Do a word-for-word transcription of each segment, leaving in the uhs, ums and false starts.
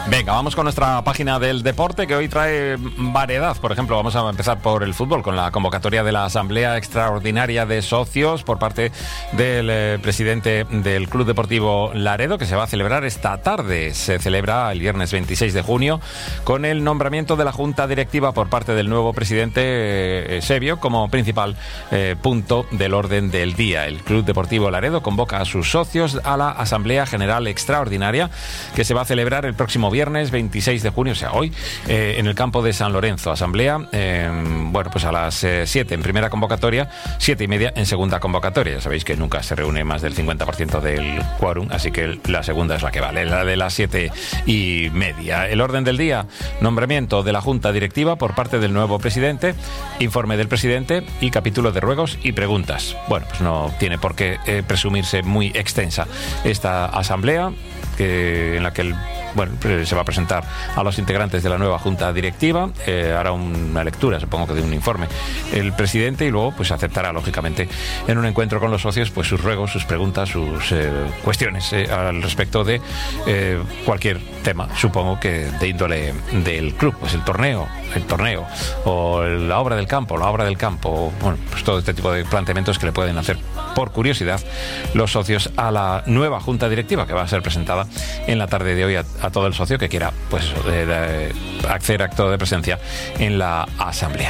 Venga, vamos con nuestra página del deporte, que hoy trae variedad. Por ejemplo, vamos a empezar por el fútbol, con la convocatoria de la Asamblea Extraordinaria de Socios por parte del eh, presidente del Club Deportivo Laredo, que se va a celebrar esta tarde. Se celebra el viernes veintiséis de junio, con el nombramiento de la Junta Directiva por parte del nuevo presidente eh, Sebio como principal eh, punto del orden del día. El Club Deportivo Laredo convoca a sus socios a la Asamblea General Extraordinaria, que se va a celebrar el próximo viernes veintiséis de junio, o sea, hoy, eh, en el campo de San Lorenzo. Asamblea, eh, bueno, pues a las eh, siete en primera convocatoria, siete y media en segunda convocatoria. Ya sabéis que nunca se reúne más del cincuenta por ciento del quórum, así que la segunda es la que vale, la de las siete y media. El orden del día: nombramiento de la Junta Directiva por parte del nuevo presidente, informe del presidente y capítulo de ruegos y preguntas. Bueno, pues no tiene por qué eh, presumirse muy extensa esta asamblea, que, en la que el, bueno, se va a presentar a los integrantes de la nueva Junta Directiva, eh, hará una lectura, supongo que de un informe, el presidente, y luego pues aceptará, lógicamente, en un encuentro con los socios, pues sus ruegos, sus preguntas, sus eh, cuestiones eh, al respecto de eh, cualquier tema, supongo que de índole del club, pues el torneo, el torneo, o la obra del campo, la obra del campo, bueno, pues todo este tipo de planteamientos que le pueden hacer por curiosidad los socios a la nueva Junta Directiva, que va a ser presentada en la tarde de hoy a, a todo el socio que quiera, pues eso, de, de acceder a acto de presencia en la asamblea.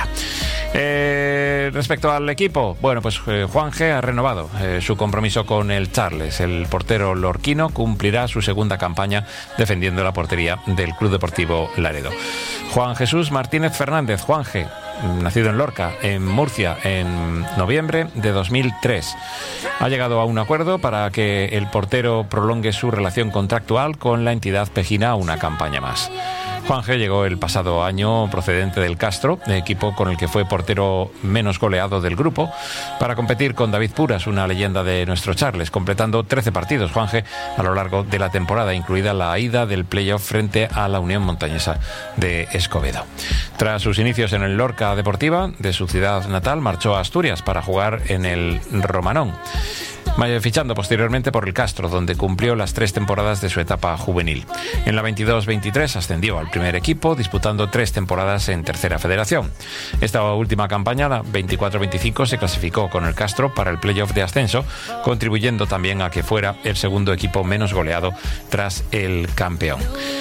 Eh, respecto al equipo, bueno, pues eh, Juanje ha renovado eh, su compromiso con el Charles. El portero lorquino cumplirá su segunda campaña defendiendo la portería del Club Deportivo Laredo. Juan Jesús Martínez Fernández, Juanje, nacido en Lorca, en Murcia, en noviembre de dos mil tres. Ha llegado a un acuerdo para que el portero prolongue su relación contractual con la entidad pejina una campaña más. Juanje llegó el pasado año procedente del Castro, equipo con el que fue portero menos goleado del grupo, para competir con David Puras, una leyenda de nuestro Charles, completando trece partidos Juanje a lo largo de la temporada, incluida la ida del playoff frente a la Unión Montañesa de Escobedo. Tras sus inicios en el Lorca Deportiva de su ciudad natal, marchó a Asturias para jugar en el Romanón, fichando posteriormente por el Castro, donde cumplió las tres temporadas de su etapa juvenil. En la veintidós veintitrés ascendió al primer equipo, disputando tres temporadas en Tercera Federación. Esta última campaña, la veinticuatro veinticinco, se clasificó con el Castro para el playoff de ascenso, contribuyendo también a que fuera el segundo equipo menos goleado tras el campeón.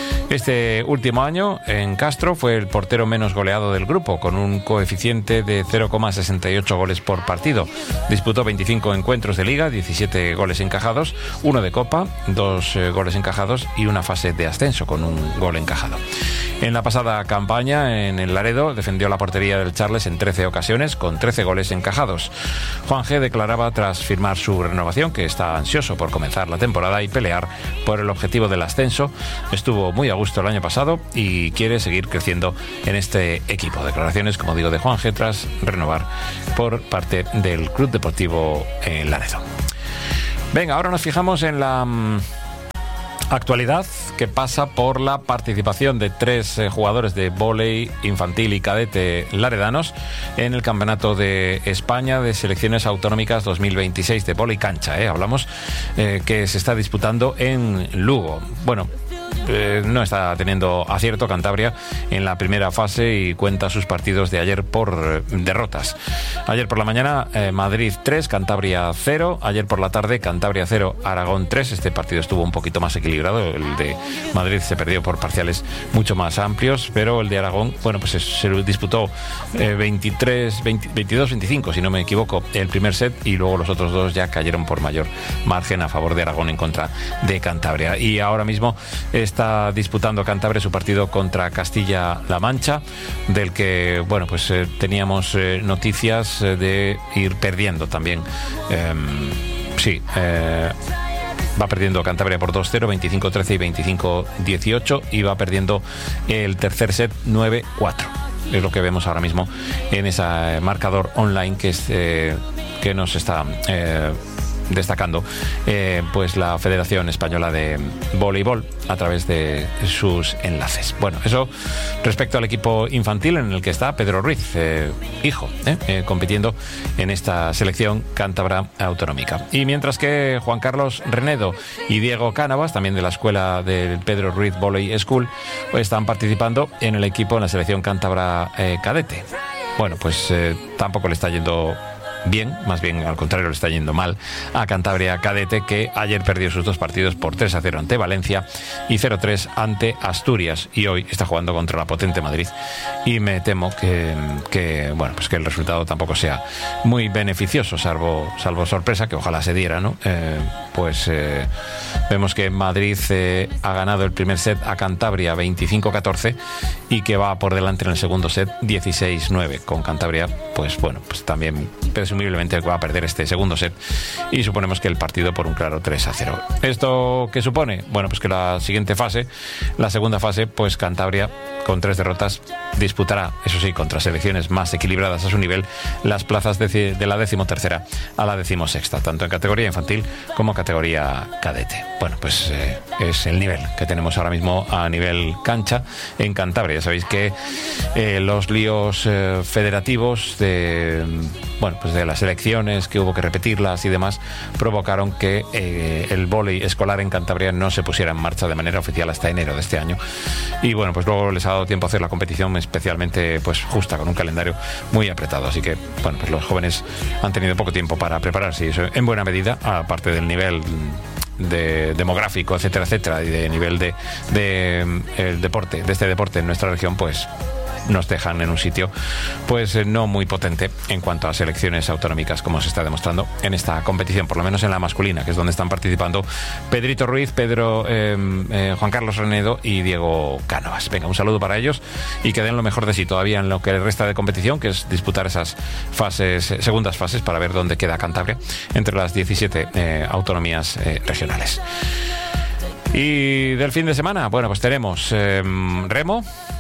Este último año en Castro fue el portero menos goleado del grupo, con un coeficiente de cero coma sesenta y ocho goles por partido. Disputó veinticinco encuentros de liga, diecisiete goles encajados, uno de copa, dos eh, goles encajados y una fase de ascenso con un gol encajado. En la pasada campaña en el Laredo defendió la portería del Charles en trece ocasiones con trece goles encajados. Juanje declaraba tras firmar su renovación que está ansioso por comenzar la temporada y pelear por el objetivo del ascenso. Estuvo muy a gusto el año pasado y quiere seguir creciendo en este equipo. Declaraciones, como digo, de Juanje tras renovar por parte del Club Deportivo en Laredo. Venga, ahora nos fijamos en la um, actualidad, que pasa por la participación de tres eh, jugadores de vóley infantil y cadete laredanos en el Campeonato de España de Selecciones Autonómicas dos mil veintiséis de vóley cancha, ¿eh? Hablamos eh, que se está disputando en Lugo. Bueno, Eh, no está teniendo acierto Cantabria en la primera fase y cuenta sus partidos de ayer por eh, derrotas. Ayer por la mañana eh, Madrid tres, Cantabria cero. Ayer por la tarde Cantabria cero, Aragón tres. Este partido estuvo un poquito más equilibrado. El de Madrid se perdió por parciales mucho más amplios, pero el de Aragón, bueno, pues se disputó eh, veintitrés, veinte, veintidós veinticinco, si no me equivoco, el primer set, y luego los otros dos ya cayeron por mayor margen a favor de Aragón en contra de Cantabria. Y ahora mismo está disputando Cantabria su partido contra Castilla-La Mancha, del que, bueno, pues eh, teníamos eh, noticias eh, de ir perdiendo también. Eh, sí, eh, va perdiendo Cantabria por dos cero, veinticinco trece y veinticinco dieciocho, y va perdiendo el tercer set nueve cuatro. Es lo que vemos ahora mismo en ese marcador online que, es, eh, que nos está... Eh, destacando eh, pues la Federación Española de Voleibol a través de sus enlaces. Bueno, eso respecto al equipo infantil en el que está Pedro Ruiz, eh, hijo, eh, eh, compitiendo en esta selección cántabra autonómica. Y mientras que Juan Carlos Renedo y Diego Cánovas, también de la escuela del Pedro Ruiz Volley School, pues están participando en el equipo en la selección cántabra eh, cadete. Bueno, pues eh, tampoco le está yendo bien, más bien al contrario le está yendo mal a Cantabria Cadete, que ayer perdió sus dos partidos por tres a cero ante Valencia y cero a tres ante Asturias, y hoy está jugando contra la potente Madrid, y me temo que, que bueno, pues que el resultado tampoco sea muy beneficioso, salvo, salvo sorpresa, que ojalá se diera, ¿no? Eh, pues eh, vemos que Madrid eh, ha ganado el primer set a Cantabria veinticinco a catorce y que va por delante en el segundo set dieciséis nueve, con Cantabria pues bueno, pues también presumiblemente va a perder este segundo set, y suponemos que el partido por un claro tres a cero. ¿Esto qué supone? Bueno, pues que la siguiente fase, la segunda fase, pues Cantabria con tres derrotas disputará, eso sí, contra selecciones más equilibradas a su nivel, las plazas de, de la decimotercera a la decimosexta, tanto en categoría infantil como categoría cadete. Bueno, pues eh, es el nivel que tenemos ahora mismo a nivel cancha en Cantabria. Ya sabéis que eh, los líos eh, federativos de, bueno, pues de las elecciones, que hubo que repetirlas y demás, provocaron que eh, el vóley escolar en Cantabria no se pusiera en marcha de manera oficial hasta enero de este año. Y bueno, pues luego les ha dado tiempo a hacer la competición especialmente pues justa, con un calendario muy apretado. Así que, bueno, pues los jóvenes han tenido poco tiempo para prepararse, y eso en buena medida, aparte del nivel de demográfico, etcétera, etcétera, y de nivel de, de el deporte, de este deporte en nuestra región, pues nos dejan en un sitio pues no muy potente en cuanto a selecciones autonómicas, como se está demostrando en esta competición, por lo menos en la masculina, que es donde están participando Pedrito Ruiz, Pedro eh, eh, Juan Carlos Renedo y Diego Cánovas. Venga, un saludo para ellos y que den lo mejor de sí todavía en lo que resta de competición, que es disputar esas fases, segundas fases, para ver dónde queda Cantabria entre las diecisiete eh, autonomías eh, regionales. Y del fin de semana, bueno, pues tenemos eh, remo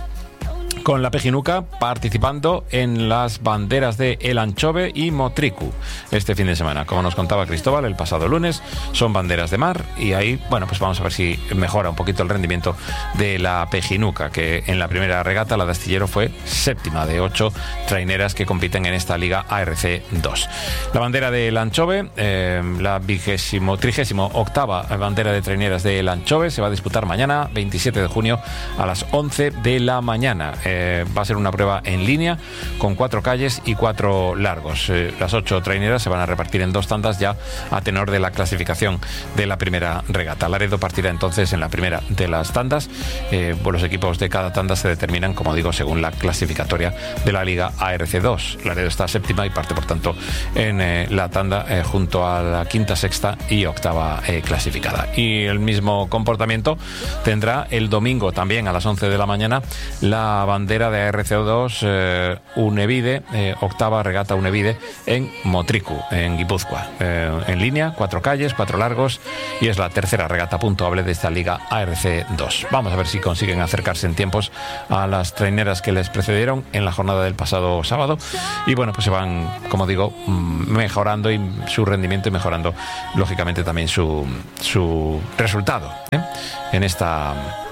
con la Pejinuca participando en las banderas de El Anchove y Motricu este fin de semana. Como nos contaba Cristóbal el pasado lunes, son banderas de mar, y ahí, bueno, pues vamos a ver si mejora un poquito el rendimiento de la Pejinuca, que en la primera regata, la de Astillero, fue séptima de ocho traineras que compiten en esta Liga A R C dos. La bandera de El Anchove, eh, la vigésimo, trigésimo octava bandera de traineras de El Anchove, se va a disputar mañana, veintisiete de junio, a las once de la mañana. Eh, va a ser una prueba en línea con cuatro calles y cuatro largos. Eh, las ocho traineras se van a repartir en dos tandas ya a tenor de la clasificación de la primera regata. Laredo partirá entonces en la primera de las tandas. Eh, pues los equipos de cada tanda se determinan, como digo, según la clasificatoria de la Liga A R C dos. Laredo está séptima y parte, por tanto, en eh, la tanda eh, junto a la quinta, sexta y octava eh, clasificada. Y el mismo comportamiento tendrá el domingo también a las once de la mañana la bandera de A R C dos eh, Unevide, eh, octava regata Unevide en Motricu, en Guipúzcoa. Eh, en línea, cuatro calles, cuatro largos, y es la tercera regata puntuable de esta Liga A R C dos. Vamos a ver si consiguen acercarse en tiempos a las traineras que les precedieron en la jornada del pasado sábado. Y bueno, pues se van, como digo, mejorando y su rendimiento, y mejorando, lógicamente, también su, su resultado ¿eh? en esta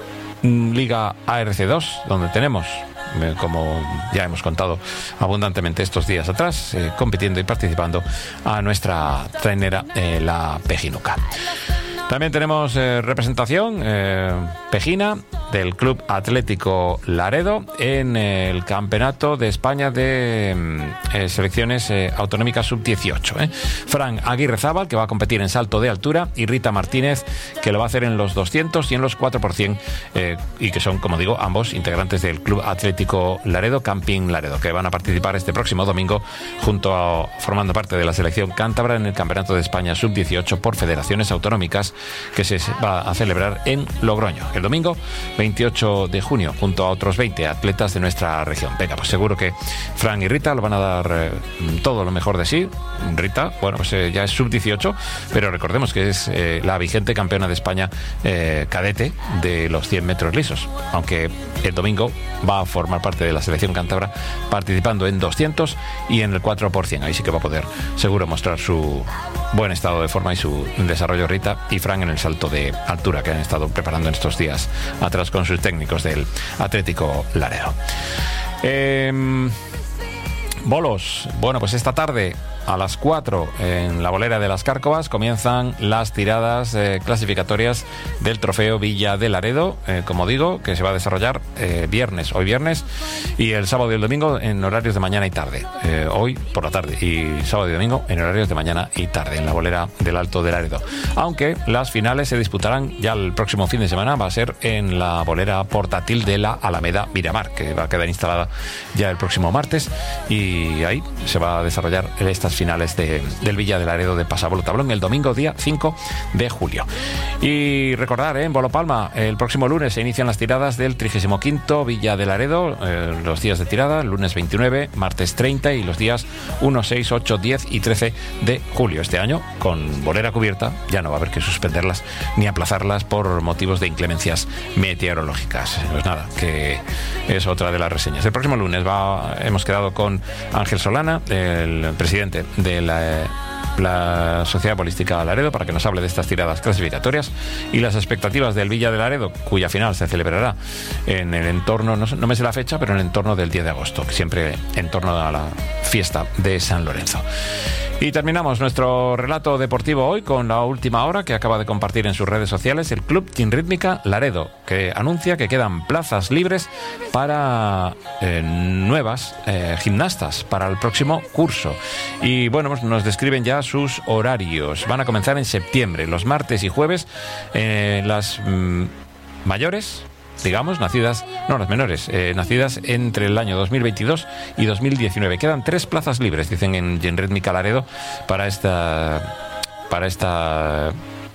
Liga A R C dos, donde tenemos, como ya hemos contado abundantemente estos días atrás, eh, compitiendo y participando a nuestra trainera, eh, la Pejinuca. También tenemos eh, representación eh, pejina del Club Atlético Laredo en eh, el Campeonato de España de eh, Selecciones eh, Autonómicas sub dieciocho. Eh. Fran Aguirre Zábal, que va a competir en salto de altura, y Rita Martínez, que lo va a hacer en los doscientos y en los cuatro por ciento, eh, y que son, como digo, ambos integrantes del Club Atlético Laredo, Camping Laredo, que van a participar este próximo domingo junto a, formando parte de la selección cántabra en el Campeonato de España sub dieciocho por federaciones autonómicas, que se va a celebrar en Logroño el domingo veintiocho de junio, junto a otros veinte atletas de nuestra región. Venga, pues seguro que Fran y Rita lo van a dar eh, todo lo mejor de sí. Rita, bueno, pues eh, ya es sub dieciocho, pero recordemos que es eh, la vigente campeona de España eh, cadete de los cien metros lisos, aunque el domingo va a formar parte de la selección cántabra participando en doscientos y en el cuatro por cien. Ahí sí que va a poder seguro mostrar su buen estado de forma y su desarrollo Rita y Fran en el salto de altura que han estado preparando en estos días atrás con sus técnicos del Atlético Laredo. Eh, bolos, bueno, pues esta tarde a las cuatro en la bolera de las Cárcovas comienzan las tiradas eh, clasificatorias del trofeo Villa de Laredo, eh, como digo, que se va a desarrollar eh, viernes, hoy viernes, y el sábado y el domingo en horarios de mañana y tarde. Eh, hoy por la tarde y sábado y domingo en horarios de mañana y tarde en la bolera del Alto de Laredo. Aunque las finales se disputarán ya el próximo fin de semana, va a ser en la bolera portátil de la Alameda Miramar, que va a quedar instalada ya el próximo martes, y ahí se va a desarrollar estas finales de, del Villa de Laredo de Pasabolo Tablón el domingo día cinco de julio. Y recordar, ¿eh? en Bolo Palma el próximo lunes se inician las tiradas del trigésimo quinto Villa de Laredo, eh, los días de tirada, lunes veintinueve, martes treinta y los días uno, seis, ocho, diez y trece de julio. Este año con bolera cubierta, ya no va a haber que suspenderlas ni aplazarlas por motivos de inclemencias meteorológicas. Pues nada, que es otra de las reseñas. El próximo lunes va, hemos quedado con Ángel Solana, el presidente de la, la Sociedad Bolística Laredo, para que nos hable de estas tiradas clasificatorias y las expectativas del Villa de Laredo, cuya final se celebrará en el entorno, no, no me sé la fecha, pero en el entorno del diez de agosto, siempre en torno a la fiesta de San Lorenzo. Y terminamos nuestro relato deportivo hoy con la última hora que acaba de compartir en sus redes sociales el Club Ginrítmica Laredo, que anuncia que quedan plazas libres para eh, nuevas eh, gimnastas para el próximo curso. Y bueno, pues nos describen ya sus horarios. Van a comenzar en septiembre, los martes y jueves, eh, las mm, mayores, digamos, nacidas, no, las menores, eh, nacidas entre el año dos mil veintidós y dos mil diecinueve. Quedan tres plazas libres, dicen en Ginrítmica Laredo, para esta, para esta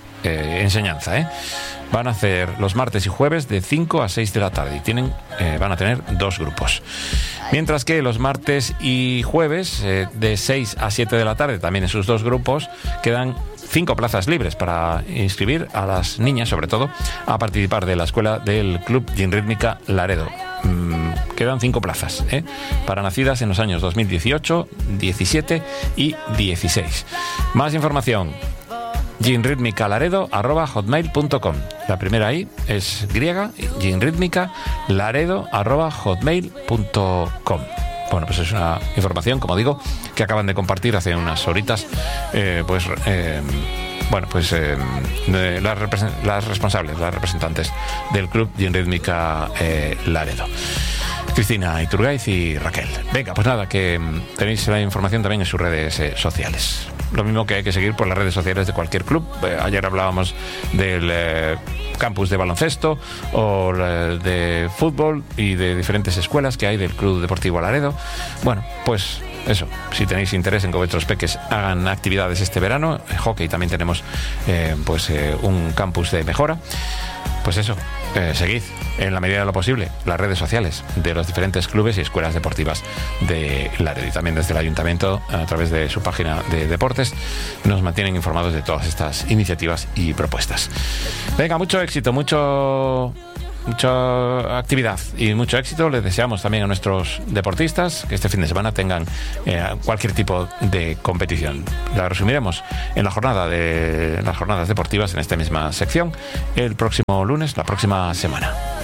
eh, enseñanza, ¿eh? Van a hacer los martes y jueves de cinco a seis de la tarde y tienen, eh, van a tener dos grupos. Mientras que los martes y jueves eh, de seis a siete de la tarde, también en sus dos grupos, quedan cinco plazas libres para inscribir a las niñas, sobre todo, a participar de la escuela del Club Ginrítmica Laredo. Mm, quedan cinco plazas, ¿eh? para nacidas en los años dos mil dieciocho, diecisiete y dieciséis. Más información, ginritmicalaredo arroba hotmail punto com. La primera ahí es griega, ginritmicalaredo arroba hotmail punto com. Bueno, pues es una información, como digo, que acaban de compartir hace unas horitas, eh, pues, eh, bueno, pues eh, las, represen- las responsables, las representantes del Club Ginrítmica eh, Laredo. Cristina Iturgaiz y Raquel. Venga, pues nada, que tenéis la información también en sus redes eh, sociales. Lo mismo que hay que seguir por las redes sociales de cualquier club. Eh, ayer hablábamos del eh, campus de baloncesto o eh, de fútbol y de diferentes escuelas que hay del Club Deportivo Laredo. Bueno, pues eso, si tenéis interés en que vuestros peques hagan actividades este verano, en hockey también tenemos eh, pues eh, un campus de mejora. Pues eso, eh, seguid en la medida de lo posible las redes sociales de los diferentes clubes y escuelas deportivas de Laredo, y también desde el ayuntamiento a través de su página de deportes nos mantienen informados de todas estas iniciativas y propuestas. Venga, mucho éxito, mucho mucha actividad y mucho éxito. Les deseamos también a nuestros deportistas que este fin de semana tengan eh, cualquier tipo de competición. La resumiremos en la jornada de las jornadas deportivas en esta misma sección el próximo lunes, la próxima semana.